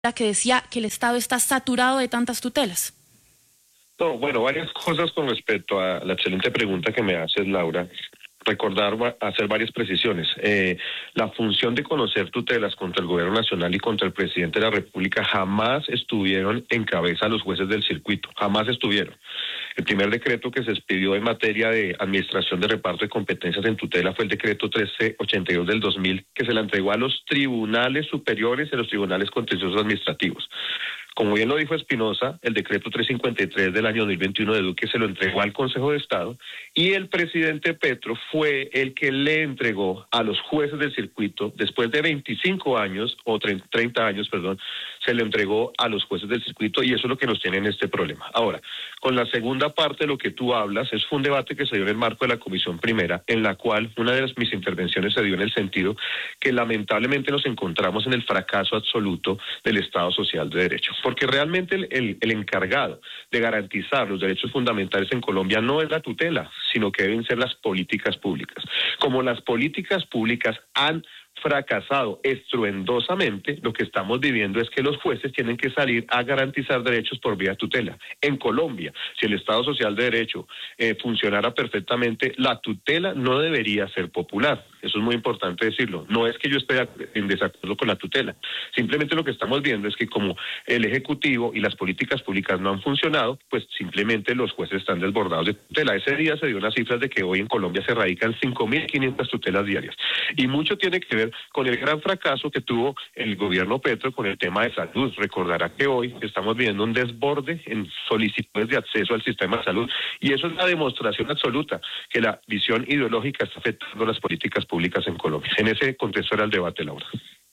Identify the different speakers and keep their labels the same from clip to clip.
Speaker 1: que decía que el Estado está saturado de tantas tutelas.
Speaker 2: No, bueno, varias cosas con respecto a la excelente pregunta que me haces, Laura. Hacer varias precisiones. La función de conocer tutelas contra el gobierno nacional y contra el presidente de la República jamás estuvieron en cabeza los jueces del circuito, jamás estuvieron. El primer decreto que se expidió en materia de administración de reparto de competencias en tutela fue el decreto 1382 del 2000, que se la entregó a los tribunales superiores y a los tribunales contenciosos administrativos. Como bien lo dijo Espinosa, el decreto 353 del año 2021 de Duque se lo entregó al Consejo de Estado y el presidente Petro fue el que le entregó a los jueces del circuito, después de 25 años, o 30 años, perdón, se le entregó a los jueces del circuito y eso es lo que nos tiene en este problema. Ahora, con la segunda parte de lo que tú hablas, fue un debate que se dio en el marco de la Comisión Primera, en la cual una de mis intervenciones se dio en el sentido que lamentablemente nos encontramos en el fracaso absoluto del Estado Social de Derecho. Porque realmente el encargado de garantizar los derechos fundamentales en Colombia no es la tutela, sino que deben ser las políticas públicas. Como las políticas públicas han fracasado estruendosamente, lo que estamos viviendo es que los jueces tienen que salir a garantizar derechos por vía tutela. En Colombia, si el Estado Social de Derecho funcionara perfectamente, la tutela no debería ser popular. Eso es muy importante decirlo. No es que yo esté en desacuerdo con la tutela. Simplemente lo que estamos viendo es que como el Ejecutivo y las políticas públicas no han funcionado, pues simplemente los jueces están desbordados de tutela. Ese día se dio unas cifras de que hoy en Colombia se radican 5.500 tutelas diarias. Y mucho tiene que ver con el gran fracaso que tuvo el gobierno Petro con el tema de salud. Recordará que hoy estamos viviendo un desborde en solicitudes de acceso al sistema de salud y eso es la demostración absoluta que la visión ideológica está afectando las políticas públicas en Colombia. En ese contexto era el debate, Laura.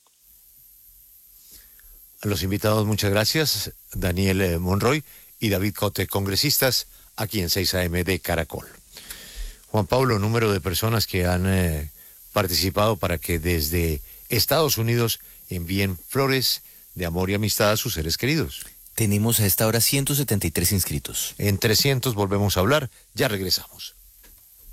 Speaker 3: A los invitados, muchas gracias. Daniel Monroy y David Cote, congresistas, aquí en 6 AM de Caracol. Juan Pablo, número de personas que han participado para que desde Estados Unidos envíen flores de amor y amistad a sus seres queridos.
Speaker 4: Tenemos a esta hora 173 inscritos.
Speaker 3: En 300 volvemos a hablar, ya regresamos.